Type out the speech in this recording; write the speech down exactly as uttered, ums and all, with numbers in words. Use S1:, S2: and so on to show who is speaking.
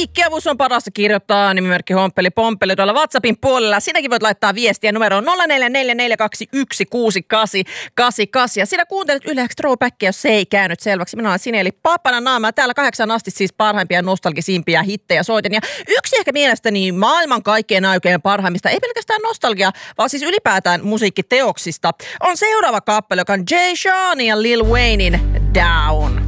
S1: Musiikkiavus on parasta kirjoittaa nimimerkki Homppeli Pomppeli tuolla WhatsAppin puolella. Sinäkin voit laittaa viestiä numeroon nolla neljä neljä neljä kaksi yksi kuusi kahdeksan kahdeksan kahdeksan. Ja sinä kuuntelet Yle X Throwbackia, jos se ei käynyt selväksi. Minä olen Sini eli Pappana Naama. Täällä kahdeksan asti siis parhaimpia nostalgisimpia hittejä soitin. Ja yksi ehkä mielestäni maailman kaikkien aikojen parhaimmista, ei pelkästään nostalgia, vaan siis ylipäätään musiikkiteoksista, on seuraava kappale, joka on Jay Sean ja Lil Waynein Down.